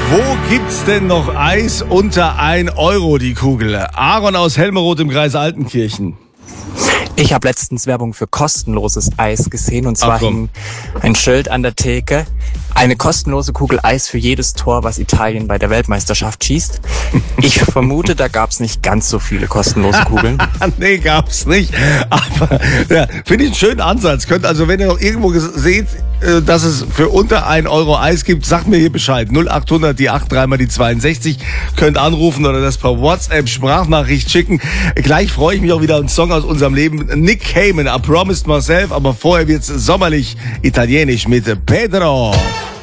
Wo gibt's denn noch Eis unter 1 Euro die Kugel? Aaron aus Helmeroth im Kreis Altenkirchen. Ich habe letztens Werbung für kostenloses Eis gesehen und zwar hing ein Schild an der Theke. Eine kostenlose Kugel Eis für jedes Tor, was Italien bei der Weltmeisterschaft schießt. Ich vermute, da gab's nicht ganz so viele kostenlose Kugeln. Nee, gab's nicht. Aber ja, finde ich einen schönen Ansatz. Könnt also, wenn ihr noch irgendwo seht, dass es für unter 1 Euro Eis gibt, sagt mir hier Bescheid. 0800 die 83 mal die 62. Könnt anrufen oder das per WhatsApp Sprachnachricht schicken. Gleich freue ich mich auch wieder auf einen Song aus unserem Leben. Nick Cayman, I Promised Myself. Aber vorher wird's sommerlich italienisch mit Pedro.